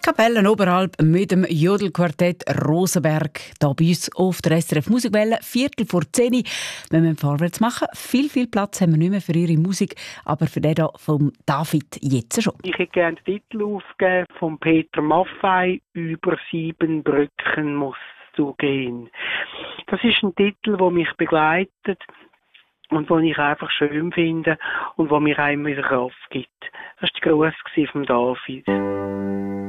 Kapellen Oberalp mit dem Jodelquartett Rosenberg. Hier bei uns auf der SRF Musikwelle, 10:15. Wir müssen vorwärts machen. Viel Platz haben wir nicht mehr für Ihre Musik, aber für den hier von David jetzt schon. Ich hätte gerne den Titel aufgegeben von Peter Maffay, «Über 7 Brücken musst du gehen». Das ist ein Titel, der mich begleitet und den ich einfach schön finde und der mir einem wieder Kraft gibt. Das war der Gruß von David.